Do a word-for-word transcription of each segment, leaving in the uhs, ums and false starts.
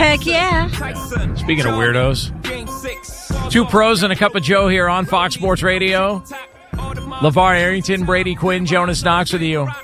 Heck yeah. Speaking of weirdos, two pros and a cup of Joe here on Fox Sports Radio. LeVar Arrington, Brady Quinn, Jonas Knox with you.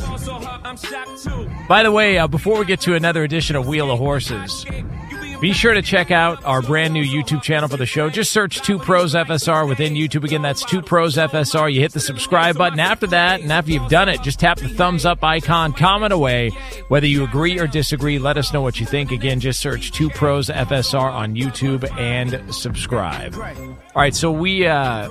By the way, uh, before we get to another edition of Wheel of Horses, be sure to check out our brand new YouTube channel for the show. Just search Two Pros F S R within YouTube. Again, that's Two Pros F S R. You hit the subscribe button. After that, and after you've done it, just tap the thumbs up icon, comment away. Whether you agree or disagree, let us know what you think. Again, just search Two Pros F S R on YouTube and subscribe. All right, so we uh,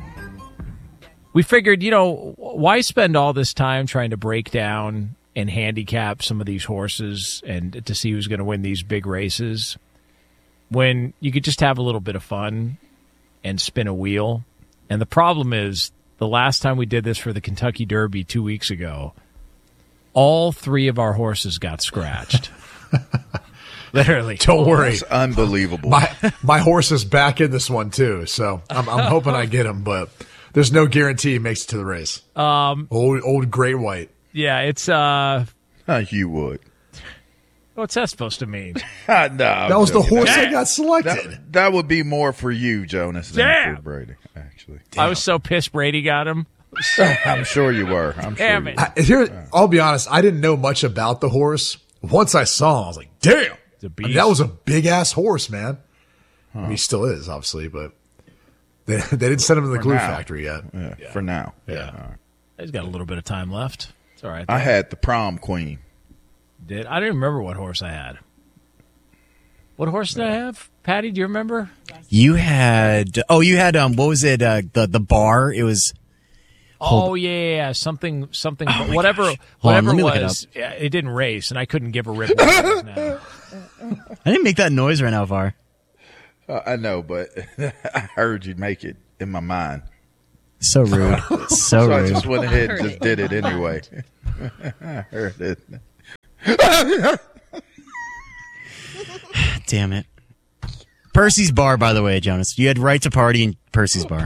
we figured, you know, why spend all this time trying to break down and handicap some of these horses and to see who's going to win these big races when you could just have a little bit of fun and spin a wheel. And the problem is, the last time we did this for the Kentucky Derby two weeks ago, all three of our horses got scratched. Literally. Don't worry. That's unbelievable. My my horse is back in this one, too, so I'm, I'm hoping I get him, but there's no guarantee he makes it to the race. Um, old, old Great White. Yeah, it's... uh uh, You would. What's that supposed to mean? no, that was the horse that got selected. That, that would be more for you, Jonas, than Damn. for Brady, actually. Damn. I was so pissed Brady got him. I'm sure you were. I'm Damn sure it. You were. I, here, I'll be honest, I didn't know much about the horse. Once I saw him, I was like, damn. It's a beast. I mean, that was a big-ass horse, man. Huh. I mean, he still is, obviously, but they, they didn't send him to the for glue now. factory yet. Yeah, yeah. For now. Yeah. yeah. He's got a little bit of time left. It's all right. I had the prom queen. Did I don't remember what horse I had. What horse did I have? Patty, do you remember? You had oh, you had um, what was it? Uh, the the bar. It was. Oh yeah, yeah, yeah, something, something, oh whatever, gosh. whatever on, it was. It, yeah, it didn't race, and I couldn't give a rip. I didn't make that noise right now, Var. Uh, I know, but I heard you make it in my mind. So rude. So, so rude. I just went ahead and just did it anyway. I heard it. Damn it. Percy's Bar, by the way, Jonas. You had right to party in Percy's Bar.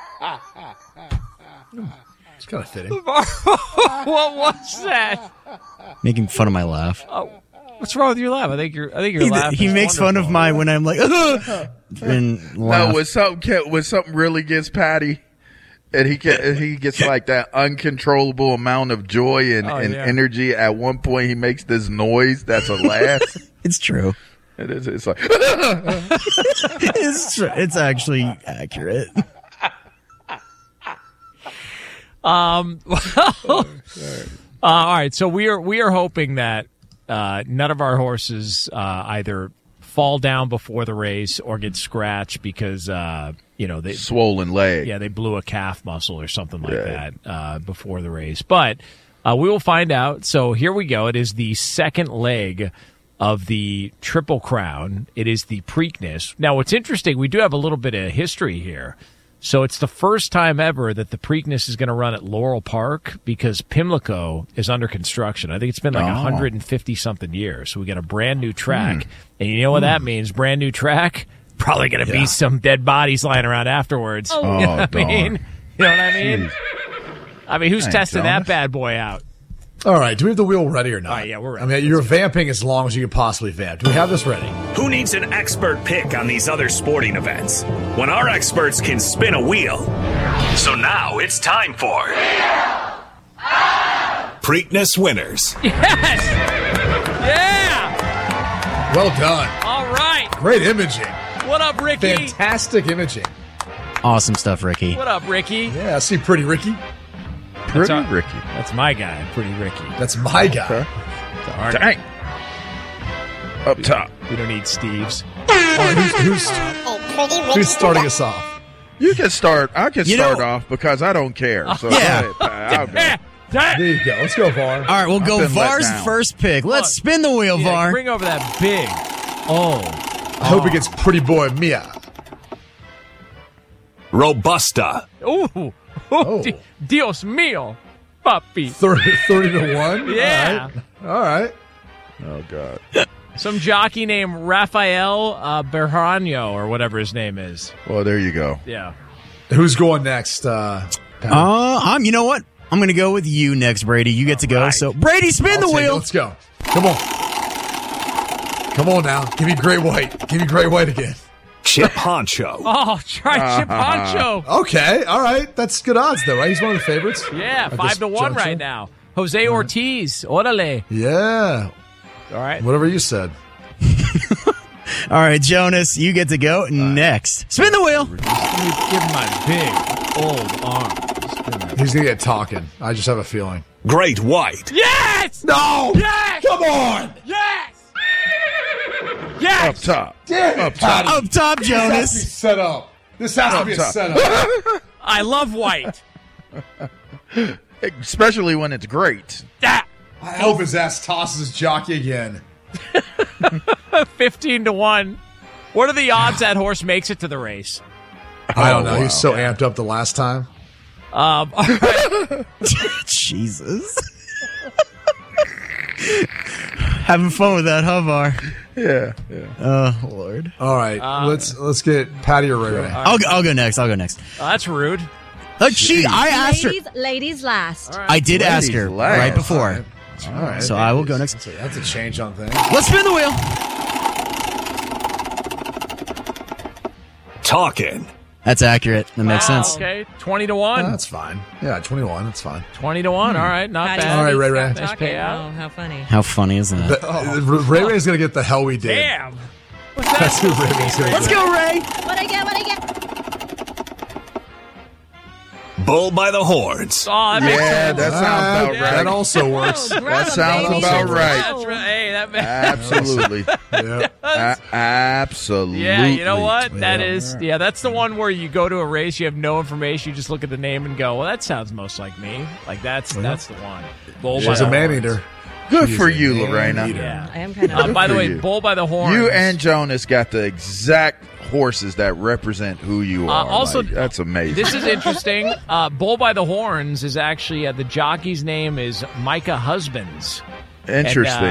It's kind of fitting. What was that? Making fun of my laugh. Oh, what's wrong with your laugh? I think you're. I think you're he, laughing. He makes wonderful. fun of my when I'm like. and no, when something when something really gets Patty, and he get, he gets like that uncontrollable amount of joy and, oh, and yeah. energy. At one point, he makes this noise. That's a laugh. It's true. It is. It's like. it's true. It's actually accurate. Um. Well, uh, all right. So we are we are hoping that uh, none of our horses uh, either fall down before the race or get scratched because uh, you know they swollen leg. Yeah, they blew a calf muscle or something like yeah. that uh, before the race. But uh, we will find out. So here we go. It is the second leg of the Triple Crown. It is the Preakness. Now, what's interesting, we do have a little bit of history here. So it's the first time ever that the Preakness is going to run at Laurel Park because Pimlico is under construction. I think it's been like oh. one hundred fifty-something years. So we got a brand new track. Mm. And you know what mm. that means? Brand new track? Probably going to yeah. be some dead bodies lying around afterwards. Oh, you know what I mean? You know what I mean? Jeez. I mean, who's Thanks, testing Jonas. that bad boy out? All right, do we have the wheel ready or not? All right, yeah, we're ready. I mean, you're vamping as long as you can possibly vamp. Do we have this ready? Who needs an expert pick on these other sporting events when our experts can spin a wheel? So now it's time for Preakness winners. Yes! Yeah! Well done. All right. Great imaging. What up, Ricky? Fantastic imaging. Awesome stuff, Ricky. What up, Ricky? Yeah, I see Pretty Ricky. Pretty that's our, Ricky. That's my guy, Pretty Ricky. That's my guy. Okay. That's Dang. Up top. We don't need Steve's. Oh, who's, who's, who's starting us off? You can start. I can you start know, off because I don't care. So yeah. go ahead, I'll go. There you go. Let's go, Var. All right, we'll I've go Var's first pick. Let's Look, spin the wheel, yeah, Var. Bring over that big. Oh. I hope it gets Pretty Boy Mia. Robusta. Ooh. Oh. Dios mío. Puppy. thirty, thirty to one? Yeah. All right. All right. Oh, God. Some jockey named Rafael uh, Berhano or whatever his name is. Well, there you go. Yeah. Who's going next? Uh, uh I'm. You know what? I'm going to go with you next, Brady. You get to go. Right. So, Brady, spin I'll the wheel. It. Let's go. Come on. Come on now. Give me Great White. Give me Great White again. Chip Honcho. Oh, try Chip Honcho. Okay, all right. That's good odds, though, right? He's one of the favorites. Yeah, five to one right now. Jose Ortiz. Orale. Yeah. All right. Whatever you said. All right, Jonas, you get to go next. Spin the wheel. Give him my big old arm. He's going to get talking. I just have a feeling. Great White. Yes! No! Yes! Come on! Yes! Yes! Up top. Damn it, Up top. Up top, This has to be Jonas. set up. This has to be a top. setup. I love White. Especially when it's great. Ah, I hope his ass tosses his jockey again. fifteen to one. What are the odds that horse makes it to the race? I don't know. wow. He's so amped up the last time. Um, all right. Jesus. Having fun with that, huh, Var? Yeah, yeah. Oh, Lord. All right, Uh, let's let's get Patty or Ray Ray. I'll, go- I'll go next. I'll go next. Oh, that's rude. Look, she, I asked her. Ladies, ladies last. I did Ladies ask her last. right before. All right. All right. So I will go next. That's a, that's a change on things. Let's spin the wheel. Talking. That's accurate. That makes Wow, sense. Okay, twenty to one. Oh, that's fine. Yeah, twenty-one. That's fine. twenty to one. All right, not Patty bad. All right, Ray Ray. Scott Nice talking. payout. Oh, how funny. How funny is that? The- uh, Ray Ray's gonna get the hell we did. Damn. What's that? That's who Ray Ray's gonna Let's get. go, Ray. What I get? What I get? Bull by the horns. Oh, that makes Yeah, sense. that sounds Uh, about right. That also works. Oh, grab That 'em, sounds baby. about right. That's right. Hey, that makes Absolutely. Yeah. A- absolutely. Yeah, you know what? That is, yeah, that's the one where you go to a race, you have no information, you just look at the name and go, well, that sounds most like me. Like, that's that's the one. Bull by She's the a man horns. eater. Good She's for a you, man Lorena. eater. Yeah. I am kind of. Uh, by the for way, you. Bull by the horns. You and Jonas got the exact horses that represent who you Uh, are. also, Like, that's amazing. This is interesting. Uh, Bull by the Horns is actually, uh, the jockey's name is Micah Husbands. Interesting. And, uh,